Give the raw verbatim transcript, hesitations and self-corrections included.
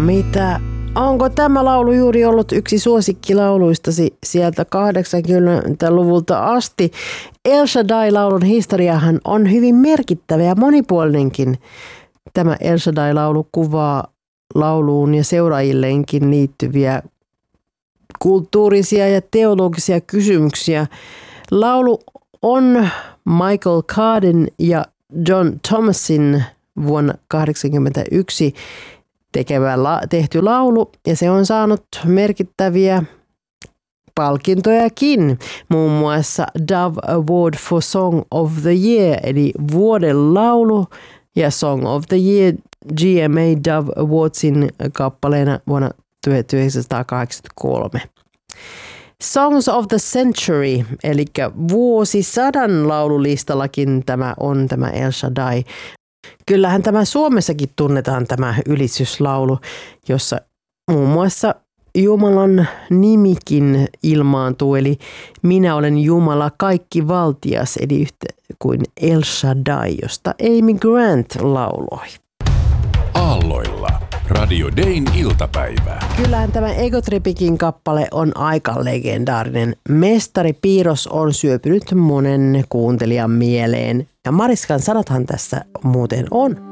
Mitä? Onko tämä laulu juuri ollut yksi suosikkilauluistasi sieltä kahdeksankymmentäluvulta asti? El Shaddai-laulun historiahan on hyvin merkittävä ja monipuolinenkin. Tämä El Shaddai-laulu kuvaa lauluun ja seuraajilleenkin liittyviä kulttuurisia ja teologisia kysymyksiä. Laulu on Michael Cardin ja John Thomasin vuonna tuhatyhdeksänsataakahdeksankymmentäyksi tekevä la- tehty laulu, ja se on saanut merkittäviä palkintojakin, muun muassa Dove Award for Song of the Year, eli vuoden laulu, ja Song of the Year G M A Dove Awardsin kappaleena vuonna tuhatyhdeksänsataakahdeksankymmentäkolme. Songs of the Century, eli vuosisadan laululistallakin tämä on tämä El Shaddai. Kyllähän tämä Suomessakin tunnetaan tämä ylistyslaulu, jossa muun muassa Jumalan nimikin ilmaantuu, eli minä olen Jumala kaikki valtias, eli yhtä kuin El Shaddai, josta Amy Grant lauloi. Aalloilla. Radio Dayn iltapäivä. Kyllähän tämä Ego Tripikin kappale on aika legendaarinen. Mestari Piirros on syöpynyt monen kuuntelijan mieleen. Ja Mariskan sanathan tässä muuten on.